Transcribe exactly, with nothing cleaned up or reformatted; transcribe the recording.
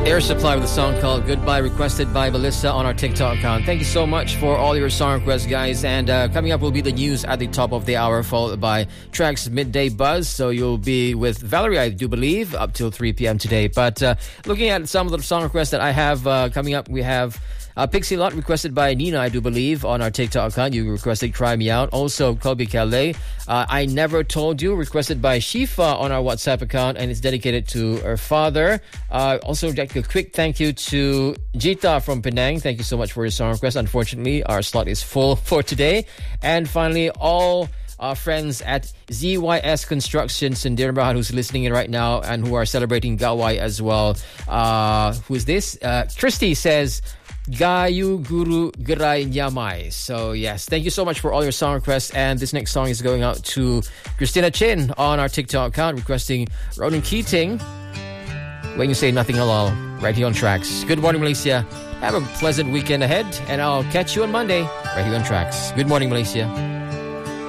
Air Supply with a song called Goodbye, requested by Melissa on our TikTok account. Thank you so much for all your song requests, guys. And uh, coming up will be the news at the top of the hour, followed by Track's Midday Buzz. So you'll be with Valerie, I do believe, up till three p.m. today. But uh, looking at some of the song requests that I have uh, coming up, we have uh, Pixie Lot requested by Nina, I do believe, on our TikTok account. You requested Cry Me Out. Also, Colby Calais, uh, I Never Told You, requested by Shifa on our WhatsApp account, and it's dedicated to her father. Uh, also, like a quick thank you to Jita from Penang. Thank you so much for your song request. Unfortunately, our slot is full for today. And finally, all our friends at Z Y S Construction, Sindirmahan, who's listening in right now and who are celebrating Gawai as well. Uh, who's this? Uh, Christy says, Gayu Guru Gerai Nyamai. So yes, thank you so much for all your song requests. And this next song is going out to Christina Chin on our TikTok account, requesting Ronan Keating, When You Say Nothing Halal, right here on Tracks. Good morning, Malaysia. Have a pleasant weekend ahead, and I'll catch you on Monday right here on Tracks. Good morning, Malaysia.